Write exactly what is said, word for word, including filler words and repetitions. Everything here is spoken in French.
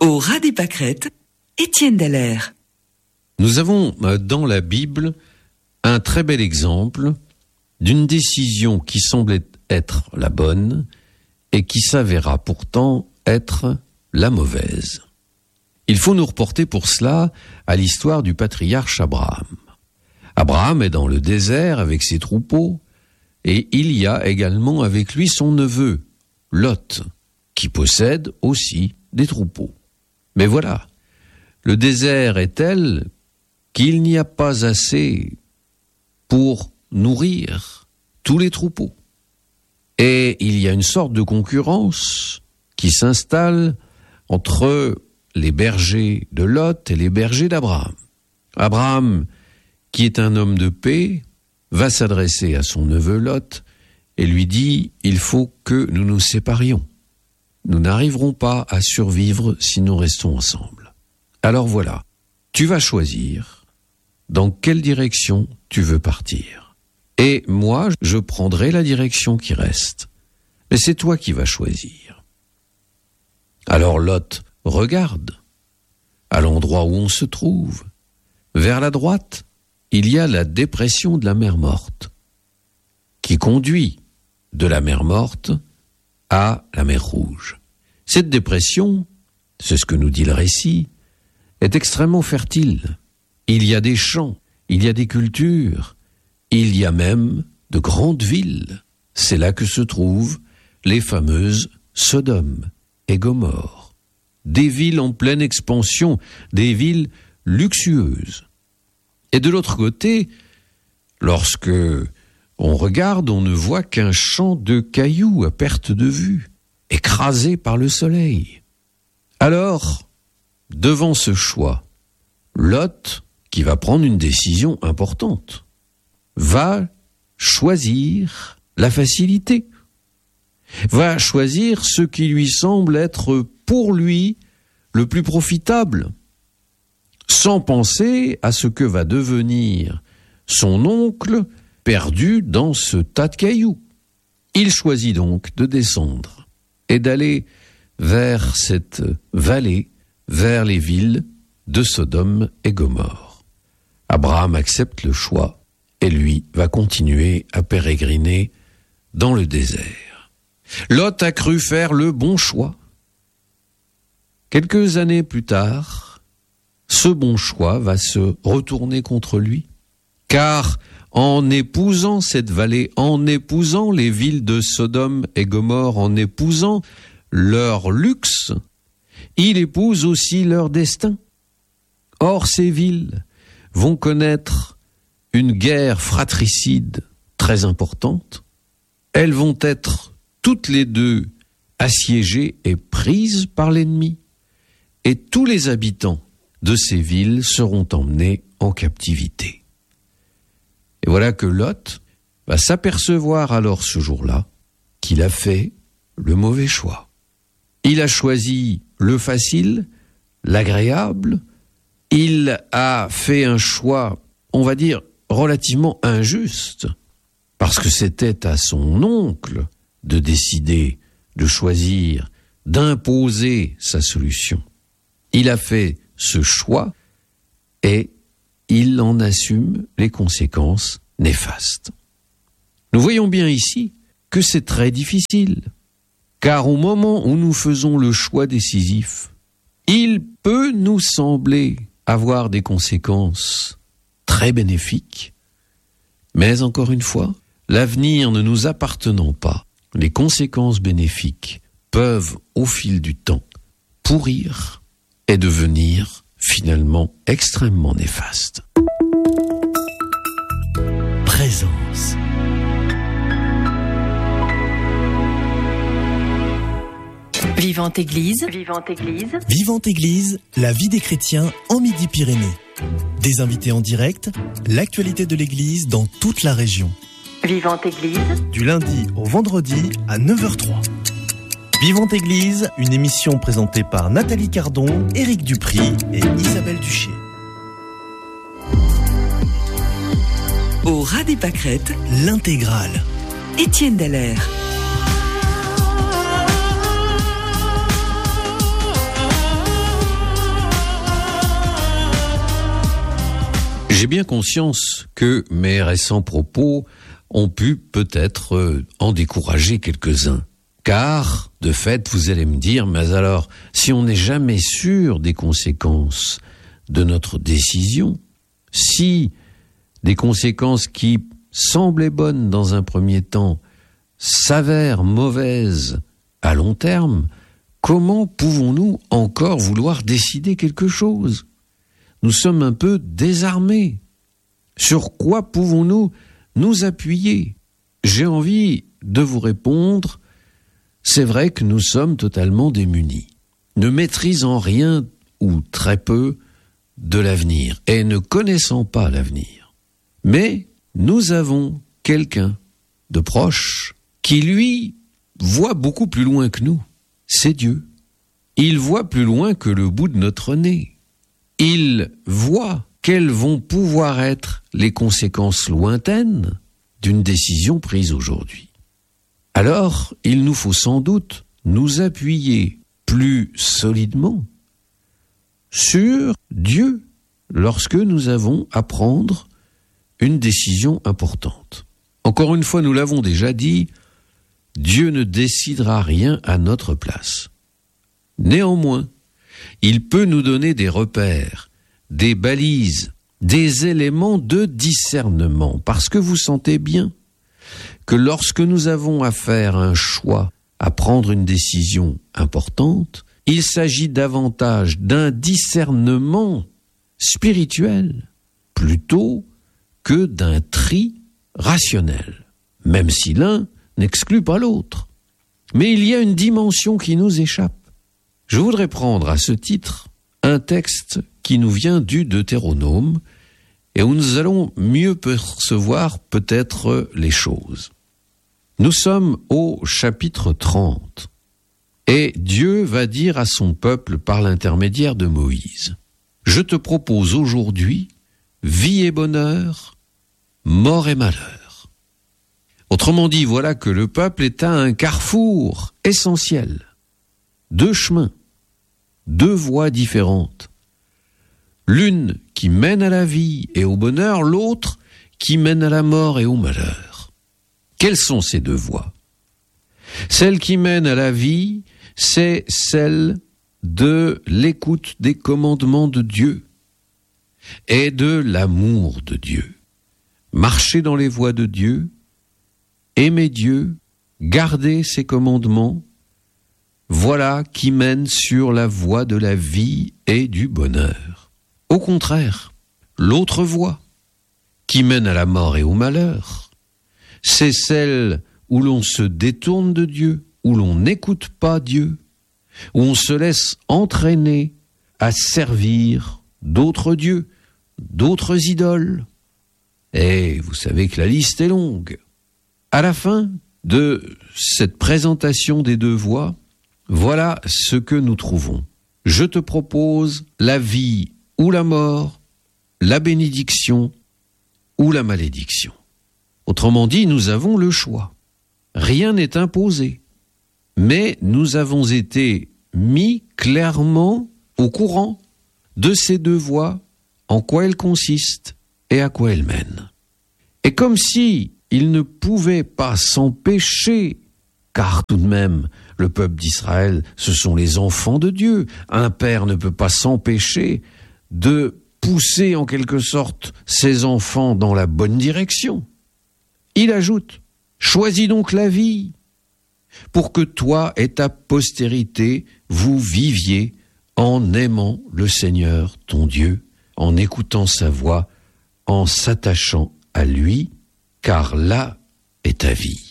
Au ras des pâquerettes, Étienne Dallaire. Nous avons dans la Bible un très bel exemple d'une décision qui semblait être la bonne et qui s'avéra pourtant être la mauvaise. Il faut nous reporter pour cela à l'histoire du patriarche Abraham. Abraham est dans le désert avec ses troupeaux et il y a également avec lui son neveu, Lot, qui possède aussi des troupeaux. Mais voilà, le désert est tel qu'il n'y a pas assez pour nourrir tous les troupeaux. Et il y a une sorte de concurrence qui s'installe entre les bergers de Lot et les bergers d'Abraham. Abraham, qui est un homme de paix, va s'adresser à son neveu Lot et lui dit « Il faut que nous nous séparions. Nous n'arriverons pas à survivre si nous restons ensemble. Alors voilà, tu vas choisir dans quelle direction tu veux partir. Et moi, je prendrai la direction qui reste. Mais c'est toi qui vas choisir. » Alors Lot regarde à l'endroit où on se trouve. Vers la droite, il y a la dépression de la mer Morte, qui conduit de la mer Morte à la mer Rouge. Cette dépression, c'est ce que nous dit le récit, est extrêmement fertile. Il y a des champs, il y a des cultures, il y a même de grandes villes. C'est là que se trouvent les fameuses Sodome et Gomorrhe. Des villes en pleine expansion, des villes luxueuses. Et de l'autre côté, lorsque on regarde, on ne voit qu'un champ de cailloux à perte de vue, écrasé par le soleil. Alors, devant ce choix, Lot, qui va prendre une décision importante, va choisir la facilité, va choisir ce qui lui semble être pour lui le plus profitable, sans penser à ce que va devenir son oncle perdu dans ce tas de cailloux. Il choisit donc de descendre et d'aller vers cette vallée, vers les villes de Sodome et Gomorrhe. Abraham accepte le choix et lui va continuer à pérégriner dans le désert. Lot a cru faire le bon choix. Quelques années plus tard, ce bon choix va se retourner contre lui, car en épousant cette vallée, en épousant les villes de Sodome et Gomorrhe, en épousant leur luxe, il épouse aussi leur destin. Or, ces villes vont connaître une guerre fratricide très importante. Elles vont être toutes les deux assiégées et prises par l'ennemi. Et tous les habitants de ces villes seront emmenés en captivité. Et voilà que Lot va s'apercevoir alors ce jour-là qu'il a fait le mauvais choix. Il a choisi le facile, l'agréable. Il a fait un choix, on va dire, relativement injuste, parce que c'était à son oncle de décider, de choisir, d'imposer sa solution. Il a fait ce choix et il en assume les conséquences néfastes. Nous voyons bien ici que c'est très difficile, car au moment où nous faisons le choix décisif, il peut nous sembler avoir des conséquences très bénéfiques, mais encore une fois, l'avenir ne nous appartenant pas, les conséquences bénéfiques peuvent au fil du temps pourrir et devenir finalement extrêmement néfaste. Présence. Vivante Église. Vivante Église. Vivante Église, la vie des chrétiens en Midi-Pyrénées. Des invités en direct, l'actualité de l'Église dans toute la région. Vivante Église. Du lundi au vendredi à neuf heures zéro trois. Vivante Église, une émission présentée par Nathalie Cardon, Éric Dupry et Isabelle Duché. Au ras des pâquerettes, l'intégrale. Étienne Dallaire. J'ai bien conscience que mes récents propos ont pu peut-être en décourager quelques-uns. Car, de fait, vous allez me dire, mais alors, si on n'est jamais sûr des conséquences de notre décision, si des conséquences qui semblaient bonnes dans un premier temps s'avèrent mauvaises à long terme, comment pouvons-nous encore vouloir décider quelque chose ? Nous sommes un peu désarmés. Sur quoi pouvons-nous nous appuyer ? J'ai envie de vous répondre, c'est vrai que nous sommes totalement démunis, ne maîtrisant rien ou très peu de l'avenir et ne connaissant pas l'avenir. Mais nous avons quelqu'un de proche qui, lui, voit beaucoup plus loin que nous. C'est Dieu. Il voit plus loin que le bout de notre nez. Il voit quelles vont pouvoir être les conséquences lointaines d'une décision prise aujourd'hui. Alors, il nous faut sans doute nous appuyer plus solidement sur Dieu lorsque nous avons à prendre une décision importante. Encore une fois, nous l'avons déjà dit, Dieu ne décidera rien à notre place. Néanmoins, il peut nous donner des repères, des balises, des éléments de discernement, parce que vous sentez bien que lorsque nous avons à faire un choix, à prendre une décision importante, il s'agit davantage d'un discernement spirituel plutôt que d'un tri rationnel, même si l'un n'exclut pas l'autre. Mais il y a une dimension qui nous échappe. Je voudrais prendre à ce titre un texte qui nous vient du Deutéronome et où nous allons mieux percevoir peut-être les choses. Nous sommes au chapitre trente et Dieu va dire à son peuple par l'intermédiaire de Moïse : je te propose aujourd'hui vie et bonheur, mort et malheur. Autrement dit, voilà que le peuple est à un carrefour essentiel. Deux chemins, deux voies différentes. L'une qui mène à la vie et au bonheur, l'autre qui mène à la mort et au malheur. Quelles sont ces deux voies ? Celle qui mène à la vie, c'est celle de l'écoute des commandements de Dieu et de l'amour de Dieu. Marcher dans les voies de Dieu, aimer Dieu, garder ses commandements, voilà qui mène sur la voie de la vie et du bonheur. Au contraire, l'autre voie, qui mène à la mort et au malheur, c'est celle où l'on se détourne de Dieu, où l'on n'écoute pas Dieu, où on se laisse entraîner à servir d'autres dieux, d'autres idoles. Et vous savez que la liste est longue. À la fin de cette présentation des deux voies, voilà ce que nous trouvons. Je te propose la vie ou la mort, la bénédiction ou la malédiction. Autrement dit, nous avons le choix. Rien n'est imposé, mais nous avons été mis clairement au courant de ces deux voies, en quoi elles consistent et à quoi elles mènent. Et comme si il ne pouvait pas s'empêcher, car tout de même, le peuple d'Israël, ce sont les enfants de Dieu. Un père ne peut pas s'empêcher de pousser en quelque sorte ses enfants dans la bonne direction. Il ajoute : choisis donc la vie, pour que toi et ta postérité, vous viviez en aimant le Seigneur ton Dieu, en écoutant sa voix, en s'attachant à lui, car là est ta vie.